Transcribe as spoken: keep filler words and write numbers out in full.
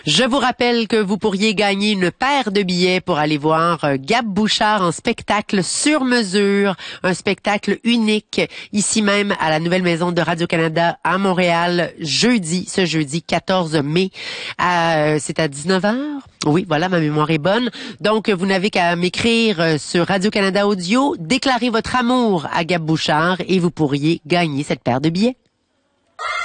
Je vous rappelle que vous pourriez gagner une paire de billets pour aller voir Gab Bouchard en spectacle sur mesure, un spectacle unique ici même à la nouvelle maison de Radio-Canada à Montréal, jeudi, ce jeudi quatorze mai. À, c'est à dix-neuf heures. Oui, voilà, ma mémoire est bonne. Donc, vous n'avez qu'à m'écrire sur Radio-Canada Audio, déclarer votre amour à Gab Bouchard et vous pourriez gagner cette paire de billets.